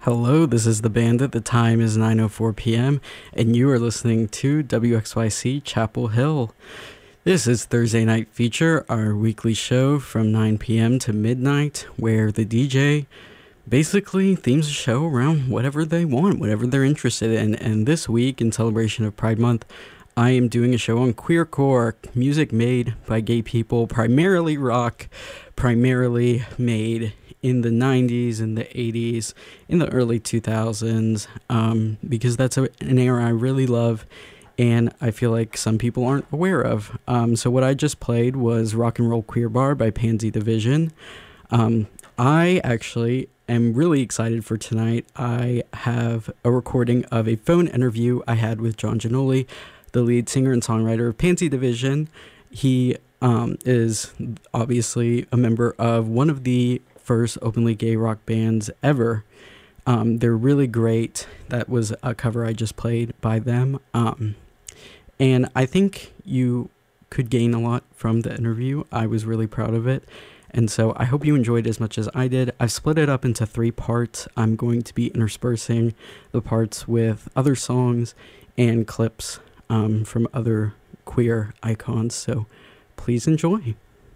Hello, this is the Bandit. The time is 9:04 p.m., and you are listening to WXYC Chapel Hill. This is Thursday Night Feature, our weekly show from 9 p.m. to midnight, where the DJ basically themes the show around whatever they want, whatever they're interested in. And this week, in celebration of Pride Month, I am doing a show on queercore, music made by gay people, primarily rock, primarily made in the 90s, in the 80s, in the early 2000s, because that's an era I really love and I feel like some people aren't aware of. So what I just played was Rock and Roll Queer Bar by Pansy Division. I actually am really excited for tonight. I have a recording of a phone interview I had with John Giannoli, the lead singer and songwriter of Pansy Division. He is obviously a member of one of the first openly gay rock bands ever. They're really great. That was a cover I just played by them. And I think you could gain a lot from the interview. I was really proud of it. And so I hope you enjoyed as much as I did. I've split it up into 3 parts. I'm going to be interspersing the parts with other songs and clips from other queer icons. So please enjoy.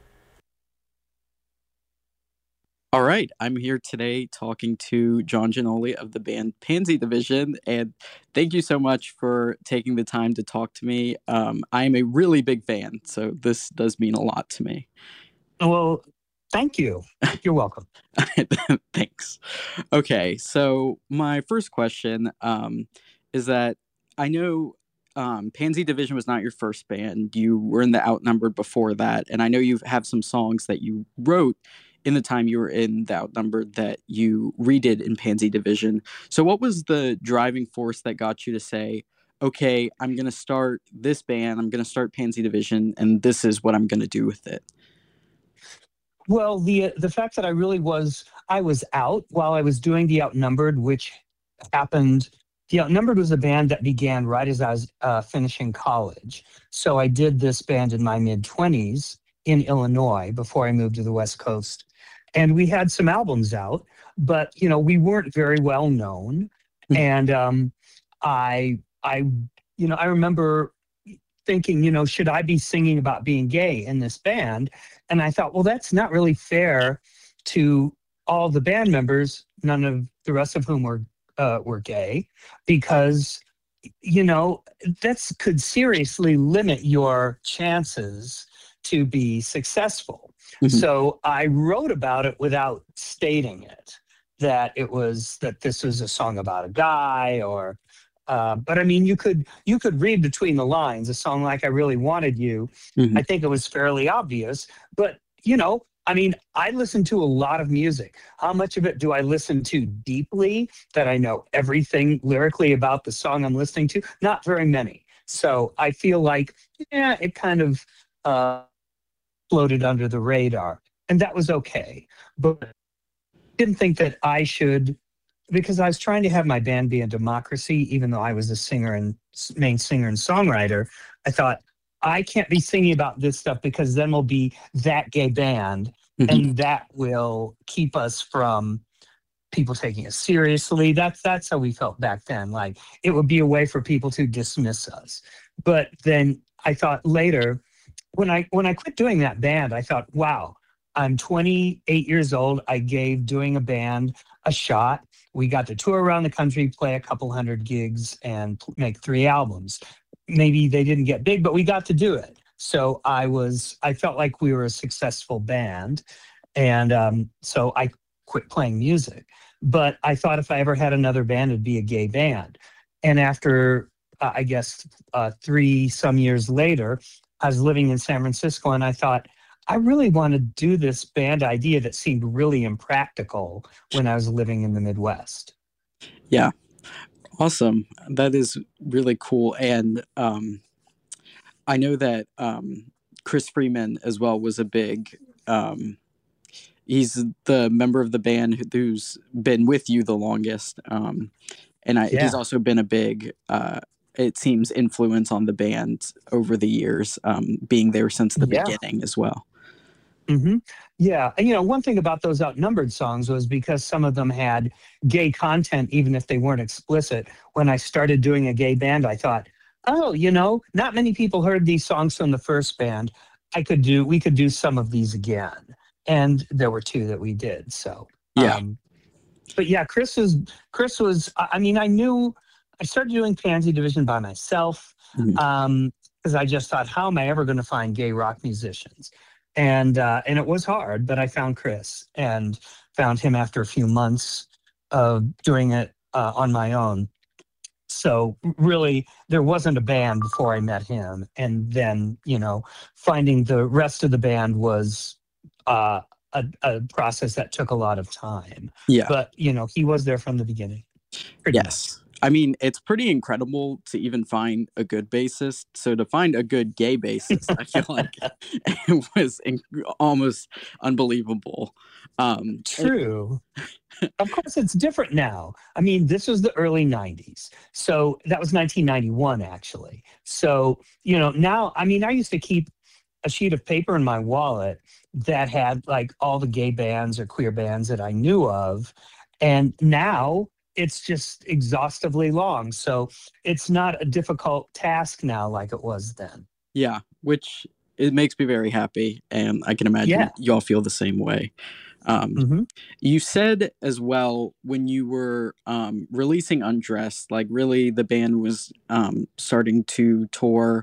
All right, I'm here today talking to John Giannoli of the band Pansy Division, and thank you so much for taking the time to talk to me. I am a really big fan, so this does mean a lot to me. Well, thank you. You're welcome. Thanks. Okay, so my first question is that I know Pansy Division was not your first band. You were in the Outnumbered before that, and I know you have some songs that you wrote in the time you were in the Outnumbered that you redid in Pansy Division. So what was the driving force that got you to say, okay, I'm going to start this band, I'm going to start Pansy Division, and this is what I'm going to do with it? Well, the fact that I was out while I was doing the Outnumbered, which happened. The Outnumbered was a band that began right as I was finishing college. So I did this band in my mid-20s in Illinois before I moved to the West Coast. And we had some albums out, but we weren't very well known. And I remember thinking, should I be singing about being gay in this band? And I thought, well, that's not really fair to all the band members, none of the rest of whom were gay, because that could seriously limit your chances to be successful. Mm-hmm. So I wrote about it without stating it, that this was a song about a guy, or but I mean, you could read between the lines. A song like "I Really Wanted You," mm-hmm. I think it was fairly obvious, but I mean, I listen to a lot of music. How much of it do I listen to deeply, that I know everything lyrically about the song I'm listening to? Not very many. So I feel like, it kind of floated under the radar, and that was okay. But I didn't think that I should, because I was trying to have my band be a democracy, even though I was a main singer and songwriter. I thought, I can't be singing about this stuff, because then we'll be that gay band, mm-hmm. and that will keep us from people taking us seriously. That's how we felt back then. Like, it would be a way for people to dismiss us. But then I thought later, when I quit doing that band, I thought, wow, I'm 28 years old. I gave doing a band a shot. We got to tour around the country, play a couple hundred gigs, and make 3 albums. Maybe they didn't get big, but we got to do it. So I felt like we were a successful band. And so I quit playing music. But I thought if I ever had another band, it'd be a gay band. And after, I guess, 3 some years later, I was living in San Francisco, and I thought, I really want to do this band idea that seemed really impractical when I was living in the Midwest. Yeah. Awesome. That is really cool. And I know that Chris Freeman as well was a big, he's the member of the band who's been with you the longest. He's also been a big, it seems, influence on the band over the years, being there since the beginning as well. Mm-hmm. Yeah, and one thing about those outnumbered songs was because some of them had gay content, even if they weren't explicit. When I started doing a gay band, I thought, oh, not many people heard these songs from the first band. We could do some of these again, and there were two that we did. So, Yeah. but yeah, Chris was. I mean, I started doing Pansy Division by myself Mhm. because I just thought, how am I ever going to find gay rock musicians? And it was hard, but I found Chris and found him after a few months of doing it on my own. So really, there wasn't a band before I met him, and then finding the rest of the band was uh, a process that took a lot of time. Yeah. But he was there from the beginning, pretty much. Yes. I mean, it's pretty incredible to even find a good bassist. So to find a good gay bassist, I feel like it was almost unbelievable. True. Of course, it's different now. I mean, this was the early 90s. So that was 1991, actually. So, now, I mean, I used to keep a sheet of paper in my wallet that had like all the gay bands or queer bands that I knew of. And now it's just exhaustively long. So it's not a difficult task now like it was then. Yeah, which it makes me very happy. And I can imagine Yeah. you all feel the same way. You said as well when you were releasing Undressed, like really the band was starting to tour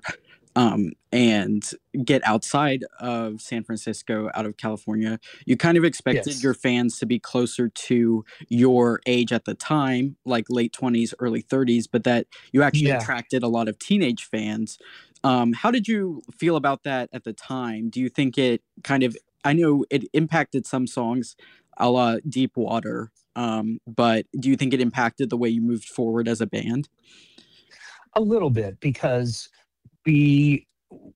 and get outside of San Francisco, out of California. You kind of expected Yes. your fans to be closer to your age at the time, like late 20s, early 30s, but that you actually Yeah. attracted a lot of teenage fans. How did you feel about that at the time? Do you think it kind of, I know it impacted some songs a la Deep Water, but do you think it impacted the way you moved forward as a band? A little bit because we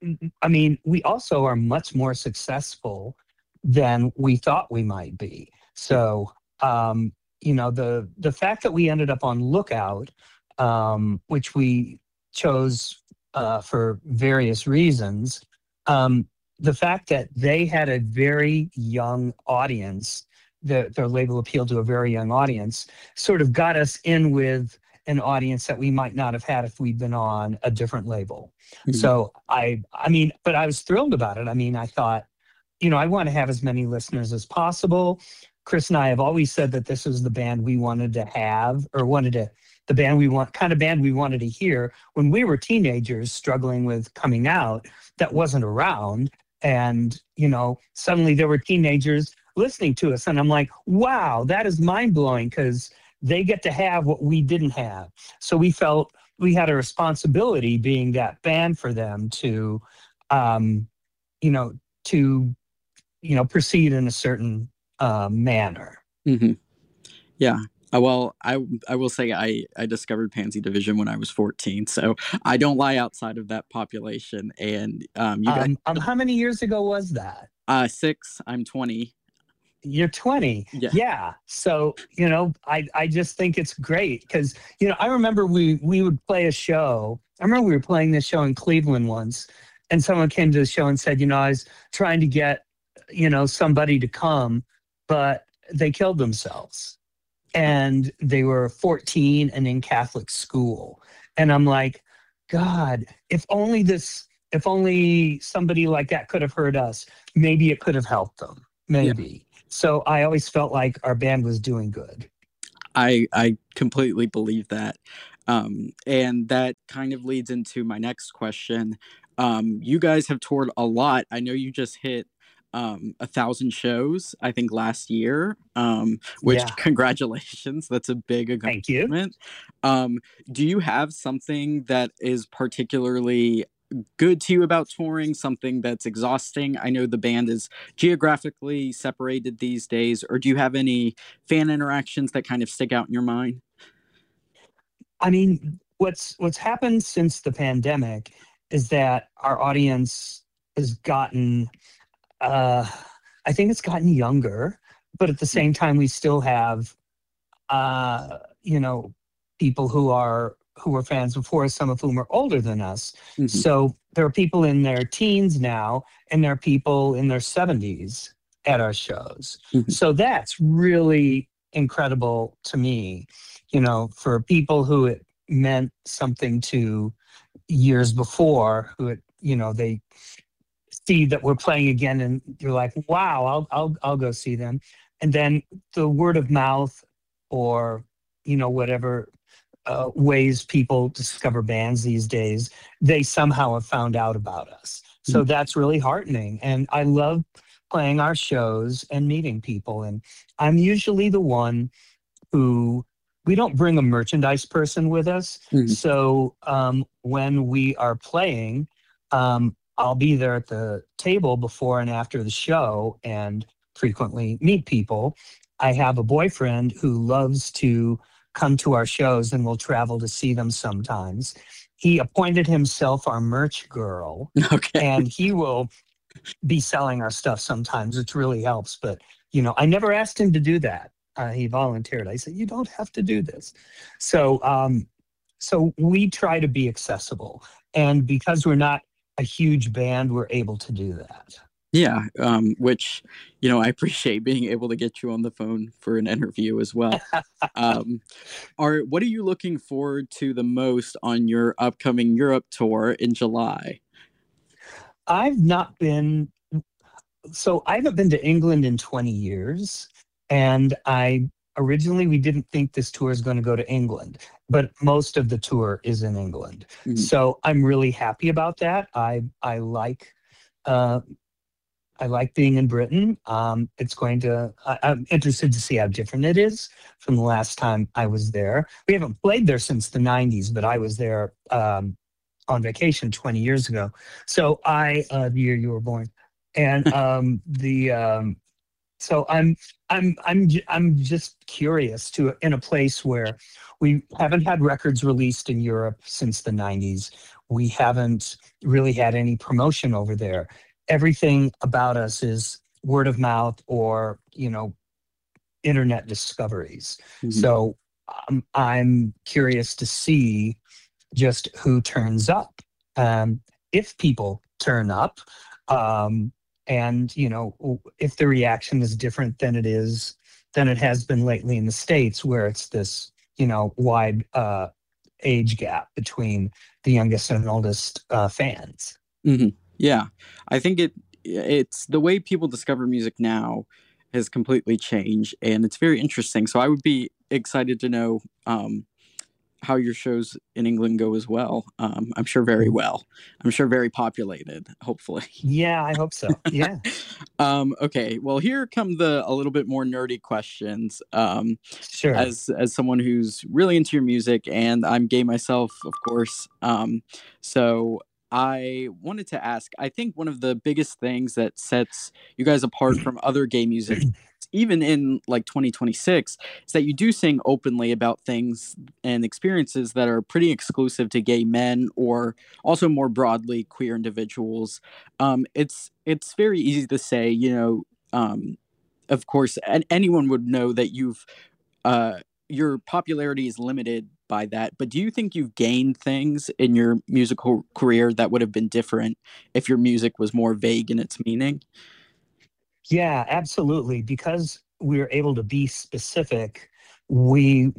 also are much more successful than we thought we might be. So, the fact that we ended up on Lookout, which we chose for various reasons, the fact that they had a very young audience, their label appealed to a very young audience, sort of got us in with an audience that we might not have had if we'd been on a different label. Mhm. So but I was thrilled about it. I mean, I thought, I want to have as many listeners as possible. Chris and I have always said that this was the band we wanted to have, or the band kind of band we wanted to hear when we were teenagers struggling with coming out that wasn't around. And, suddenly there were teenagers listening to us. And I'm like, wow, that is mind blowing because they get to have what we didn't have. So we felt we had a responsibility being that band for them to, proceed in a certain manner. Mm-hmm. Yeah. Well, I will say I discovered Pansy Division when I was 14, so I don't lie outside of that population. And you guys, how many years ago was that? 6. I'm 20. You're 20. Yeah. Yeah. So, I just think it's great because, I remember we would play a show. I remember we were playing this show in Cleveland once, and someone came to the show and said, I was trying to get, somebody to come, but they killed themselves. And they were 14 and in Catholic school. And I'm like, God, if only somebody like that could have heard us, maybe it could have helped them. Maybe. Yeah. So I always felt like our band was doing good. I completely believe that. And that kind of leads into my next question. You guys have toured a lot. I know you just hit 1,000 shows, I think, last year, which congratulations. That's a big accomplishment. Thank you. Do you have something that is particularly good to you about touring, something that's exhausting? I know the band is geographically separated these days, or do you have any fan interactions that kind of stick out in your mind? I mean, what's happened since the pandemic is that our audience has gotten, I think it's gotten younger, but at the same time, we still have, people who were fans before us, some of whom are older than us. Mm-hmm. So there are people in their teens now, and there are people in their 70s. at our shows. Mhm. So that's really incredible to me, for people who it meant something to years before, who they see that we're playing again and you're like, wow, I'll go see them. And then the word of mouth, or whatever ways people discover bands these days, they somehow have found out about us. So that's really heartening. And I love playing our shows and meeting people. And I'm usually the one who, we don't bring a merchandise person with us. Mhm. So when we are playing, I'll be there at the table before and after the show and frequently meet people. I have a boyfriend who loves to come to our shows and will travel to see them sometimes. He appointed himself our merch girl, Okay. and he will be selling our stuff sometimes, which really helps. But, I never asked him to do that. He volunteered. I said, you don't have to do this. So we try to be accessible. And because we're not a huge band, we're able to do that. Yeah, which, I appreciate being able to get you on the phone for an interview as well. What are you looking forward to the most on your upcoming Europe tour in July? I haven't been to England in 20 years. And originally we didn't think this tour is going to go to England, but most of the tour is in England. Mhm. So I'm really happy about that. I like being in Britain. I'm interested to see how different it is from the last time I was there. We haven't played there since the 90s, but I was there on vacation 20 years ago. So the year you were born. And so I'm just curious in a place where we haven't had records released in Europe since the 90s. We haven't really had any promotion over there. Everything about us is word of mouth or, internet discoveries. Mhm. So I'm curious to see just who turns up. If people turn up, and if the reaction is different than it has been lately in the States, where it's this wide age gap between the youngest and oldest fans. Mhm. Yeah, I think it's the way people discover music now has completely changed, and it's very interesting. So I would be excited to know how your shows in England go as well. I'm sure very well. I'm sure very populated, hopefully. Yeah, I hope so. Yeah. Okay, well, here come a little bit more nerdy questions. Sure. As someone who's really into your music, and I'm gay myself, of course. So I wanted to ask, I think one of the biggest things that sets you guys apart from other gay musicians, even in like 2026, is that you do sing openly about things and experiences that are pretty exclusive to gay men, or also more broadly queer individuals. It's very easy to say, of course, anyone would know that your popularity is limited by that. But do you think you've gained things in your musical career that would have been different if your music was more vague in its meaning? Yeah, absolutely. Because we were able to be specific, we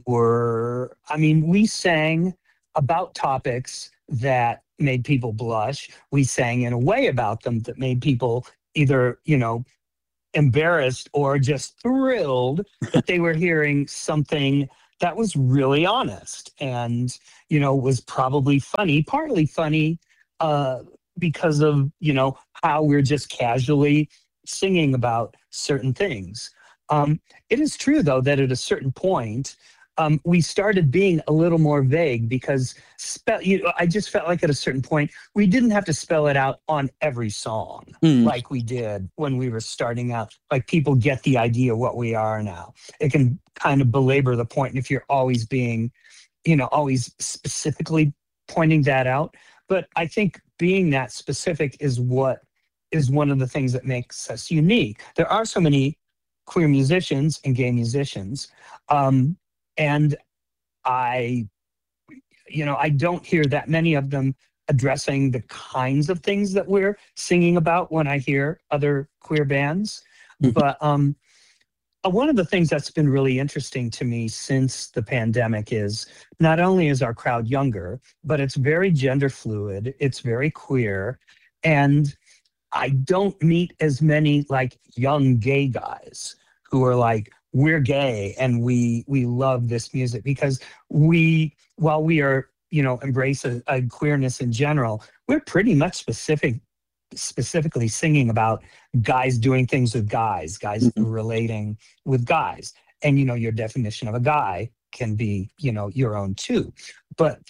sang about topics that made people blush. We sang in a way about them that made people either, embarrassed or just thrilled that they were hearing something that was really honest and, was probably funny, partly funny, because of, how we're just casually singing about certain things. It is true, though, that at a certain point, we started being a little more vague because I just felt like at a certain point, we didn't have to spell it out on every song like we did when we were starting out. Like people get the idea what we are now. It can kind of belabor the point if you're always being, always specifically pointing that out. But I think being that specific is one of the things that makes us unique. There are so many queer musicians and gay musicians. And I don't hear that many of them addressing the kinds of things that we're singing about when I hear other queer bands. But one of the things that's been really interesting to me since the pandemic is not only is our crowd younger, but it's very gender fluid, it's very queer, and I don't meet as many like young gay guys who are like, we're gay and we love this music because while we are, embrace a queerness in general, we're pretty much specifically singing about guys doing things with guys Mhm. relating with guys. And your definition of a guy can be, your own too. But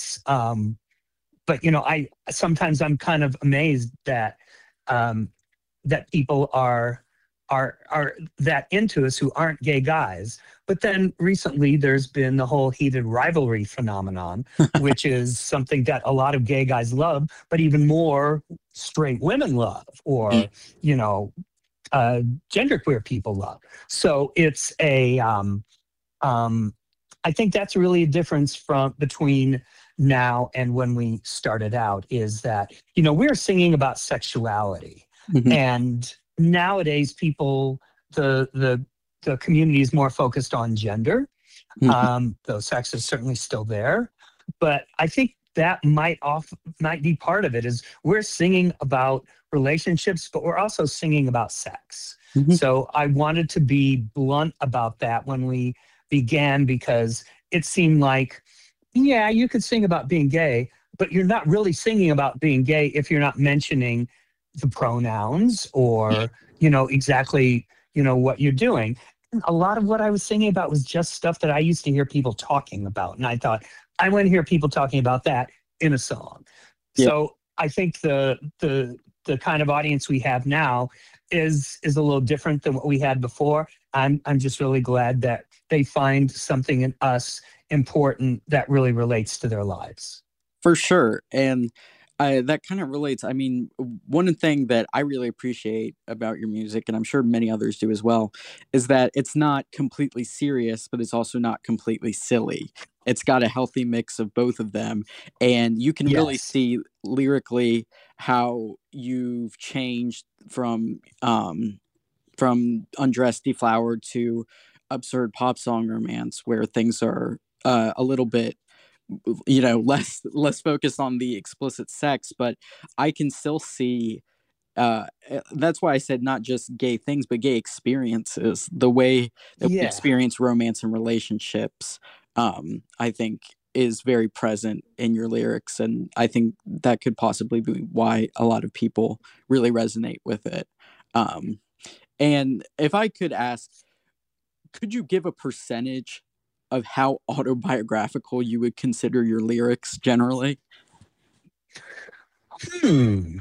I sometimes I'm kind of amazed that um, that people are that into us who aren't gay guys. But then recently there's been the whole heated rivalry phenomenon, which is something that a lot of gay guys love, but even more straight women love, or you know, genderqueer people love. So it's I think that's really a difference from between now and when we started out, is that we're singing about sexuality, Mhm. and nowadays people the community is more focused on gender, Mhm. though sex is certainly still there. But I think that might be part of it, is we're singing about relationships, but we're also singing about sex. Mhm. So I wanted to be blunt about that when we began, because it seemed like, yeah, you could sing about being gay, but you're not really singing about being gay if you're not mentioning the pronouns, or exactly what you're doing. A lot of what I was singing about was just stuff that I used to hear people talking about, and I thought, I want to hear people talking about that in a song. Yeah, So I think the kind of audience we have now is a little different than what we had before. I'm just really glad that they find something in us important that really relates to their lives. for sure. And that kind of relates. I mean, one thing that I really appreciate about your music, and I'm sure many others do as well, is that it's not completely serious, but it's also not completely silly. It's got a healthy mix of both of them. And you can really Yes. see lyrically how you've changed from Undressed Deflowered to Absurd Pop Song Romance, where things are a little bit less focused on the explicit sex, but I can still see that's why I said not just gay things but gay experiences, the way that we Yeah. experience romance and relationships. I think is very present in your lyrics, and I think that could possibly be why a lot of people really resonate with it. um, and if I could ask, could you give a percentage of how autobiographical you would consider your lyrics generally? Hmm.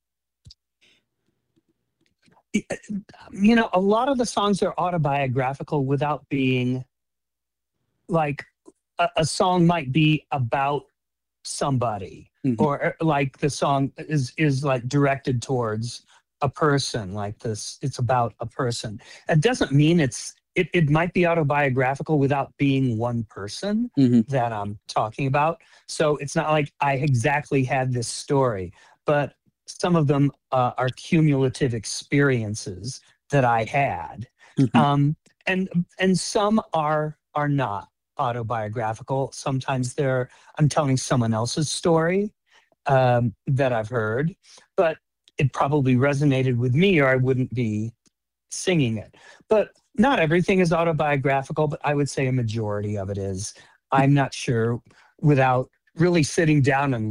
A lot of the songs are autobiographical without being like, a song might be about somebody, Mhm. or like the song is like directed towards a person, like this, it's about a person. It doesn't mean it might be autobiographical without being one person Mhm. that I'm talking about. So it's not like I exactly had this story, but some of them are cumulative experiences that I had. Mhm. Um, and and some are not autobiographical. Sometimes I'm telling someone else's story, that I've heard, but it probably resonated with me, or I wouldn't be singing it. But not everything is autobiographical, but I would say a majority of it is. I'm not sure, without really sitting down and